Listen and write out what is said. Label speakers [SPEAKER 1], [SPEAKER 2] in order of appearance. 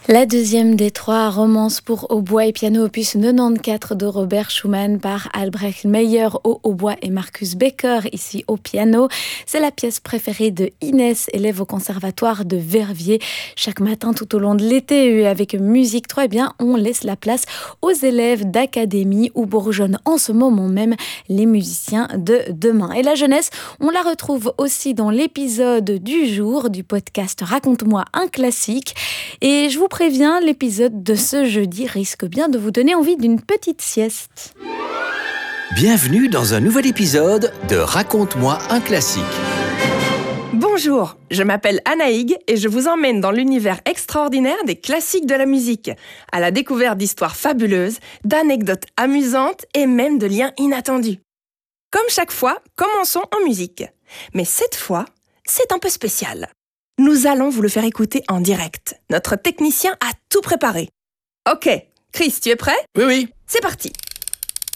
[SPEAKER 1] La deuxième des trois romances pour hautbois et piano opus 94 de Robert Schumann par Albrecht Meyer au hautbois et Marcus Becker ici au piano. C'est la pièce préférée de Inès, élève au conservatoire de Verviers. Chaque matin tout au long de l'été avec Musique 3, on laisse la place aux élèves d'académie où bourgeonnent en ce moment même les musiciens de demain. Et la jeunesse, on la retrouve aussi dans l'épisode du jour du podcast Raconte-moi un classique. Et je vous préviens, l'épisode de ce jeudi risque bien de vous donner envie d'une petite sieste.
[SPEAKER 2] Bienvenue dans un nouvel épisode de Raconte-moi un classique.
[SPEAKER 3] Bonjour, je m'appelle Anaïg et je vous emmène dans l'univers extraordinaire des classiques de la musique, à la découverte d'histoires fabuleuses, d'anecdotes amusantes et même de liens inattendus. Comme chaque fois, commençons en musique. Mais cette fois, c'est un peu spécial. Nous allons vous le faire écouter en direct. Notre technicien a tout préparé. Ok, Chris, tu es prêt ?
[SPEAKER 2] Oui.
[SPEAKER 3] C'est parti.